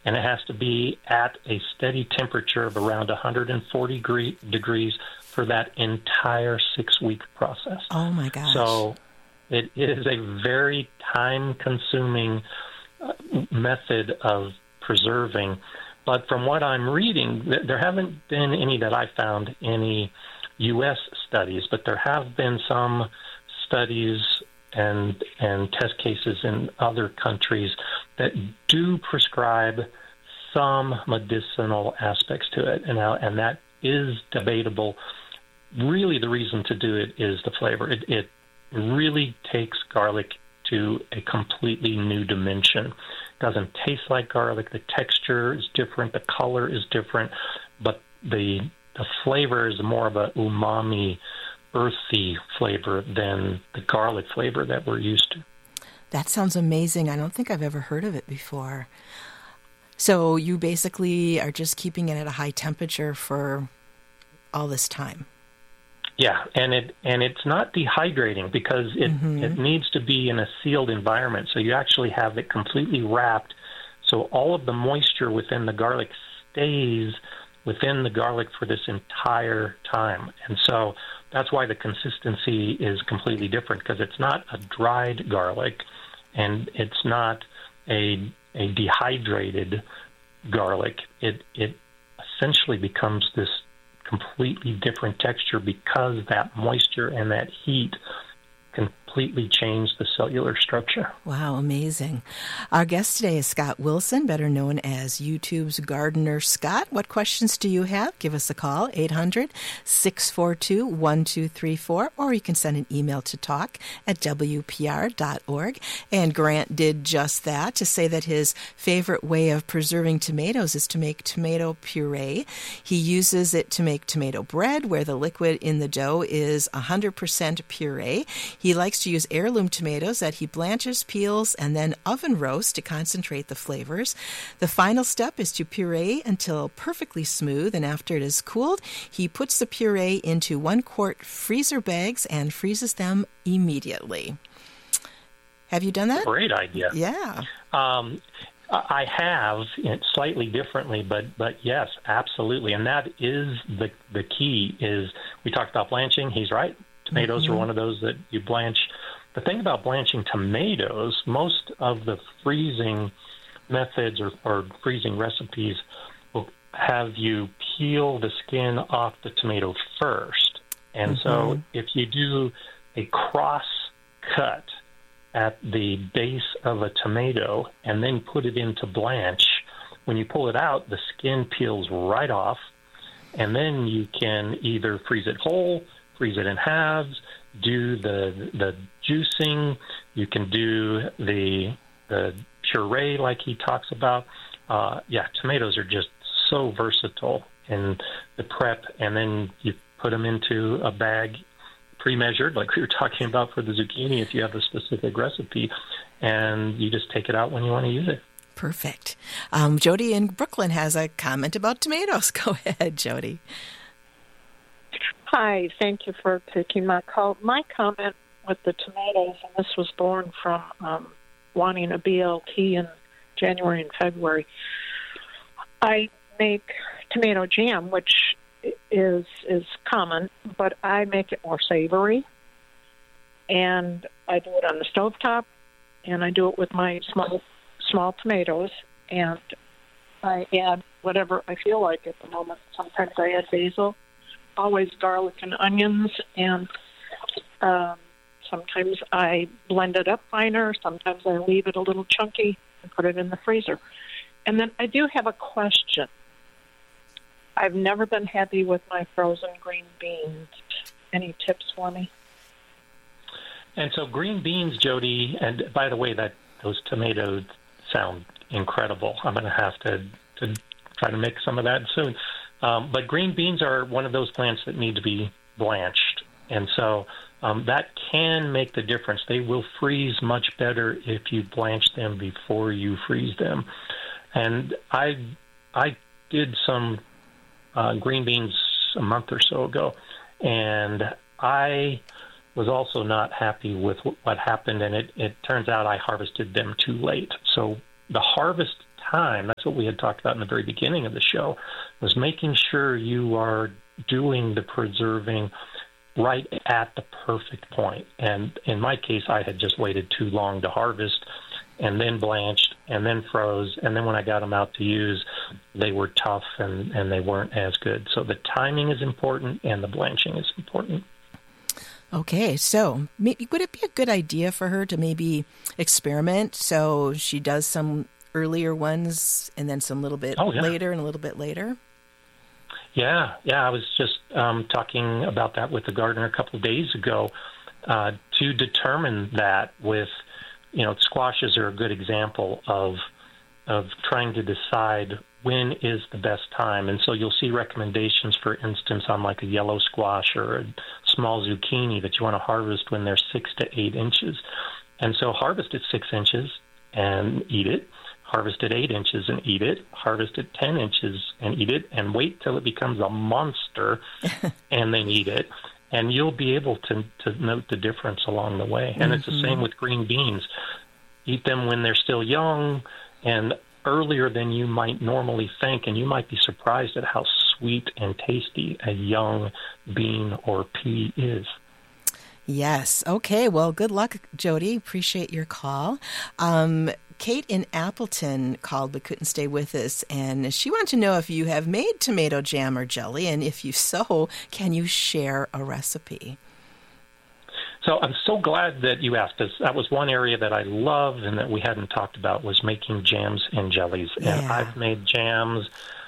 and it has to be at a steady temperature of around 140 degrees for that entire 6-week process. Oh, my gosh. So it is a very time-consuming method of preserving. But from what I'm reading, there haven't been any that I found, any U.S. studies, but there have been some studies and test cases in other countries that do prescribe some medicinal aspects to it, and that is debatable. Really, the reason to do it is the flavor. It really takes garlic to a completely new dimension. It doesn't taste like garlic. The texture is different. The color is different, but the flavor is more of a umami, earthy flavor than the garlic flavor that we're used to. That sounds amazing. I don't think I've ever heard of it before. So you basically are just keeping it at a high temperature for all this time. Yeah, and it's not dehydrating because it needs to be in a sealed environment. So you actually have it completely wrapped, so all of the moisture within the garlic stays within the garlic for this entire time. And so that's why the consistency is completely different, because it's not a dried garlic and it's not a dehydrated garlic. It essentially becomes this completely different texture because that moisture and that heat completely changed the cellular structure. Wow, amazing. Our guest today is Scott Wilson, better known as YouTube's Gardener Scott. What questions do you have? Give us a call, 800-642-1234, or you can send an email to talk@wpr.org. And Grant did just that, to say that his favorite way of preserving tomatoes is to make tomato puree. He uses it to make tomato bread, where the liquid in the dough is 100% puree. He likes to use heirloom tomatoes that he blanches, peels, and then oven roasts to concentrate the flavors. The final step is to puree until perfectly smooth, and after it is cooled, he puts the puree into 1-quart freezer bags and freezes them immediately. Have you done that? Great idea. Yeah. I have, slightly differently, but yes, absolutely. And that is the key. Is we talked about blanching. He's right. Tomatoes are one of those that you blanch. The thing about blanching tomatoes, most of the freezing methods or freezing recipes will have you peel the skin off the tomato first. And so if you do a cross cut at the base of a tomato and then put it into blanch, when you pull it out, the skin peels right off, and then you can either freeze it whole, freeze it in halves, do the juicing. You can do the puree like he talks about. Tomatoes are just so versatile in the prep, and then you put them into a bag pre-measured, like we were talking about for the zucchini, if you have a specific recipe, and you just take it out when you want to use it. Perfect. Jody in Brooklyn has a comment about tomatoes. Go ahead, Jody. Hi, thank you for taking my call. My comment with the tomatoes, and this was born from wanting a BLT in January and February, I make tomato jam, which is common, but I make it more savory, and I do it on the stovetop, and I do it with my small tomatoes, and I add whatever I feel like at the moment. Sometimes I add basil, always garlic and onions, and sometimes I blend it up finer. Sometimes I leave it a little chunky and put it in the freezer. And then I do have a question. I've never been happy with my frozen green beans. Any tips for me? And so green beans, Jody, and by the way, those tomatoes sound incredible. I'm going to have to try to make some of that soon. But green beans are one of those plants that need to be blanched. And so that can make the difference. They will freeze much better if you blanch them before you freeze them. And I did some green beans a month or so ago, and I was also not happy with what happened, and it turns out I harvested them too late. So the harvest time. That's what we had talked about in the very beginning of the show, was making sure you are doing the preserving right at the perfect point. And in my case, I had just waited too long to harvest, and then blanched, and then froze, and then when I got them out to use, they were tough and they weren't as good. So the timing is important, and the blanching is important. Okay, so would it be a good idea for her to maybe experiment? So she does some earlier ones and then some little bit later and a little bit later? Yeah. I was just talking about that with the gardener a couple of days ago to determine that with, squashes are a good example of trying to decide when is the best time. And so you'll see recommendations, for instance, on like a yellow squash or a small zucchini that you want to harvest when they're 6 to 8 inches. And so harvest at 6 inches and eat it, harvest at 8 inches and eat it, harvest at 10 inches and eat it, and wait till it becomes a monster and then eat it. And you'll be able to note the difference along the way. And it's the same with green beans. Eat them when they're still young and earlier than you might normally think, and you might be surprised at how sweet and tasty a young bean or pea is. Yes. Okay. Well, good luck, Jody. Appreciate your call. Kate in Appleton called but couldn't stay with us, and she wanted to know if you have made tomato jam or jelly, and if you so, can you share a recipe? So I'm so glad that you asked us. That was one area that I love and that we hadn't talked about, was making jams and jellies. Yeah. And I've made jams.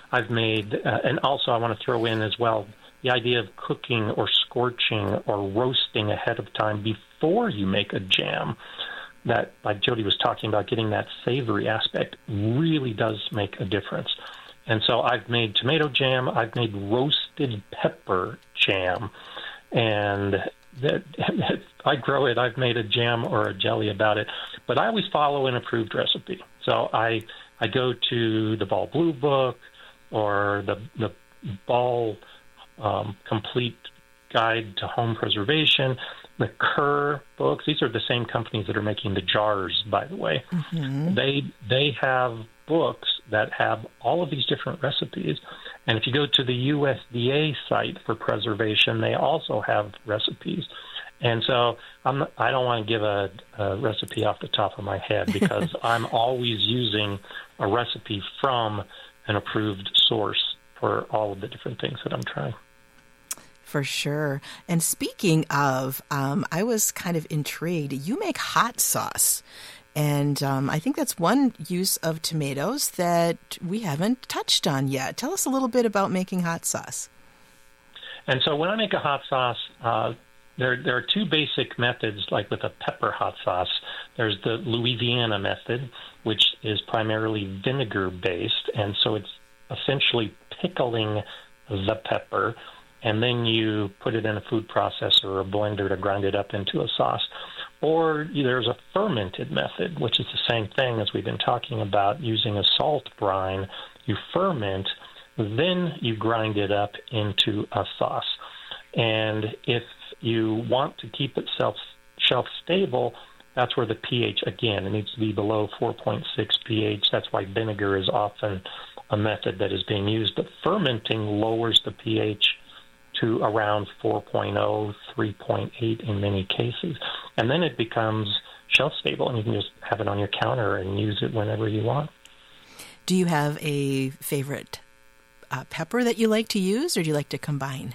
And also I want to throw in as well the idea of cooking or scorching or roasting ahead of time before you make a jam. That, like Jody was talking about, getting that savory aspect really does make a difference. And so I've made tomato jam. I've made roasted pepper jam. And that I grow it. I've made a jam or a jelly about it, but I always follow an approved recipe. So I go to the Ball Blue Book or the Ball Complete Guide to Home Preservation, the Kerr books. These are the same companies that are making the jars, by the way. Mm-hmm. They have books that have all of these different recipes. And if you go to the USDA site for preservation, they also have recipes. And so I don't want to give a recipe off the top of my head, because I'm always using a recipe from an approved source for all of the different things that I'm trying. For sure. And speaking of, I was kind of intrigued. You make hot sauce. And I think that's one use of tomatoes that we haven't touched on yet. Tell us a little bit about making hot sauce. And so when I make a hot sauce, there are two basic methods, like with a pepper hot sauce. There's the Louisiana method, which is primarily vinegar-based, and so it's essentially pickling the pepper, and then you put it in a food processor or a blender to grind it up into a sauce. Or there's a fermented method, which is the same thing as we've been talking about, using a salt brine. You ferment, then you grind it up into a sauce. And if you want to keep it shelf stable, that's where the pH, again, it needs to be below 4.6 pH. That's why vinegar is often a method that is being used. But fermenting lowers the pH to around 4.0, 3.8 in many cases. And then it becomes shelf stable, and you can just have it on your counter and use it whenever you want. Do you have a favorite pepper that you like to use, or do you like to combine?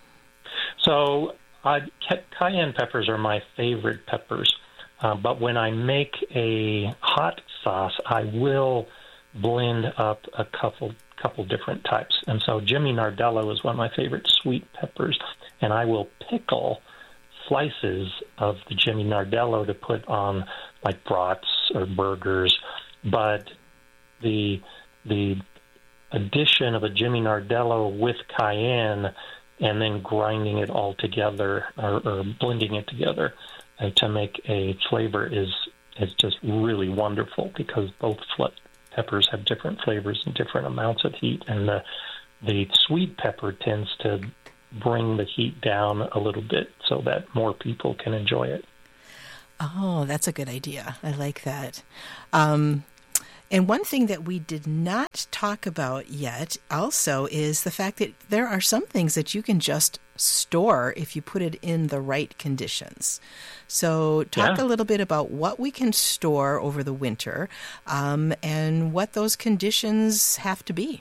So cayenne peppers are my favorite peppers. But when I make a hot sauce, I will blend up a couple different types. And so Jimmy Nardello is one of my favorite sweet peppers, and I will pickle slices of the Jimmy Nardello to put on like brats or burgers. But the addition of a Jimmy Nardello with cayenne and then grinding it all together or blending it together to make a flavor is just really wonderful, because both peppers have different flavors and different amounts of heat, and the sweet pepper tends to bring the heat down a little bit so that more people can enjoy it. Oh, that's a good idea. I like that. And one thing that we did not talk about yet also is the fact that there are some things that you can just store if you put it in the right conditions. So talk a little bit about what we can store over the winter and what those conditions have to be.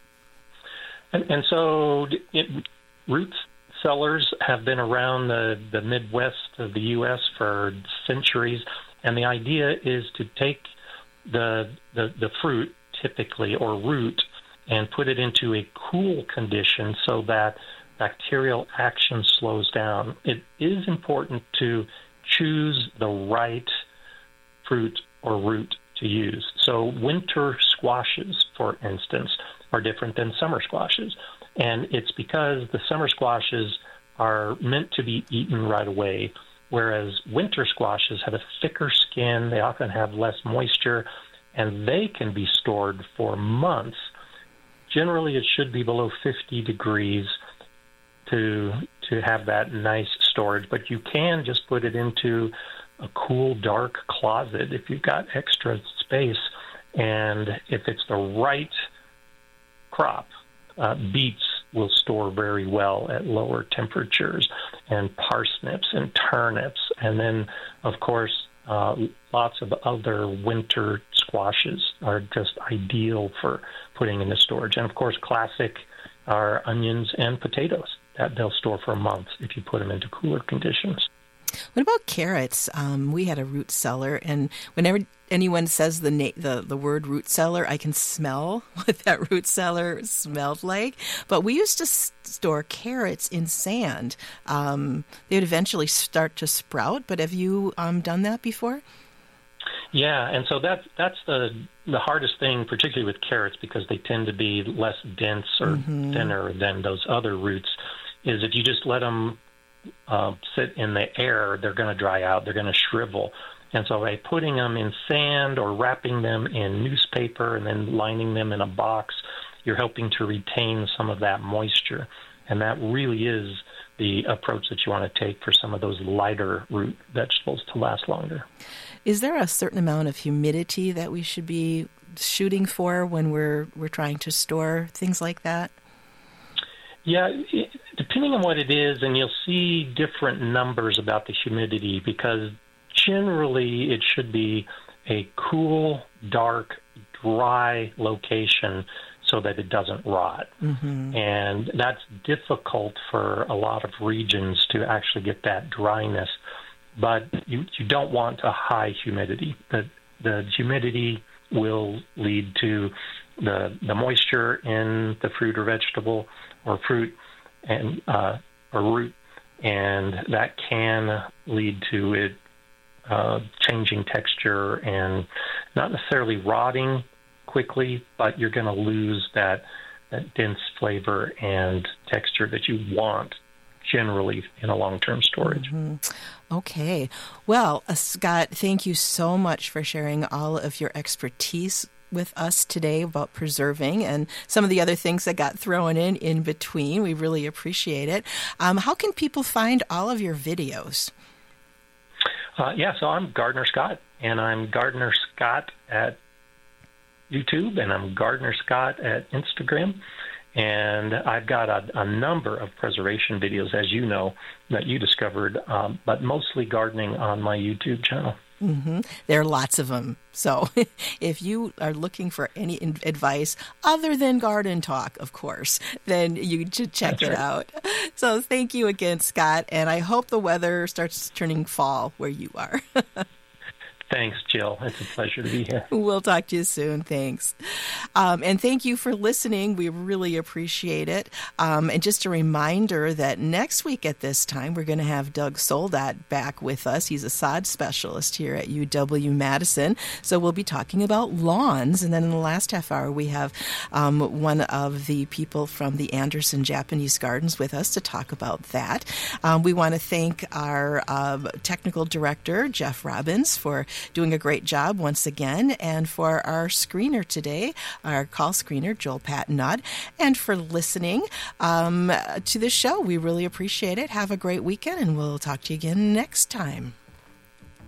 And so root cellars have been around the Midwest of the U.S. for centuries, and the idea is to take the fruit, typically, or root, and put it into a cool condition so that bacterial action slows down. It is important to choose the right fruit or root to use. So winter squashes, for instance, are different than summer squashes. And it's because the summer squashes are meant to be eaten right away, whereas winter squashes have a thicker skin, they often have less moisture, and they can be stored for months. Generally, it should be below 50 degrees to have that nice storage, but you can just put it into a cool, dark closet if you've got extra space. And if it's the right crop, beets will store very well at lower temperatures, and parsnips and turnips, and then, of course, lots of other winter squashes are just ideal for putting into storage. And, of course, classic are onions and potatoes that they'll store for months if you put them into cooler conditions. What about carrots? We had a root cellar, and whenever anyone says the word root cellar, I can smell what that root cellar smelled like. But we used to store carrots in sand. They would eventually start to sprout, but have you done that before? Yeah, and so that's the hardest thing, particularly with carrots, because they tend to be less dense or thinner than those other roots, is if you just let them sit in the air, they're going to dry out, they're going to shrivel. And so by putting them in sand or wrapping them in newspaper and then lining them in a box, you're helping to retain some of that moisture. And that really is the approach that you want to take for some of those lighter root vegetables to last longer. Is there a certain amount of humidity that we should be shooting for when we're trying to store things like that? Yeah, depending on what it is, and you'll see different numbers about the humidity, because generally it should be a cool, dark, dry location so that it doesn't rot. And that's difficult for a lot of regions to actually get that dryness. But you don't want a high humidity. The humidity will lead to the moisture in the fruit or vegetable or fruit and or root, and that can lead to it changing texture and not necessarily rotting quickly, but you're going to lose that dense flavor and texture that you want generally in a long-term storage. Okay. Well, Scott, thank you so much for sharing all of your expertise with us today about preserving and some of the other things that got thrown in between. We really appreciate it. How can people find all of your videos? So I'm Gardener Scott, and I'm Gardener Scott at YouTube, and I'm Gardener Scott at Instagram. And I've got a number of preservation videos, as you know, that you discovered, but mostly gardening on my YouTube channel. There are lots of them. So if you are looking for any advice other than garden talk, of course, then you should check it out. So thank you again, Scott, and I hope the weather starts turning fall where you are. Thanks, Jill. It's a pleasure to be here. We'll talk to you soon. Thanks. And thank you for listening. We really appreciate it. And just a reminder that next week at this time, we're going to have Doug Soldat back with us. He's a sod specialist here at UW-Madison. So we'll be talking about lawns. And then in the last half hour, we have one of the people from the Anderson Japanese Gardens with us to talk about that. We want to thank our technical director, Jeff Robbins, for doing a great job once again, and for our screener today, our call screener, Joel Patternod, and for listening to the show. We really appreciate it. Have a great weekend, and we'll talk to you again next time.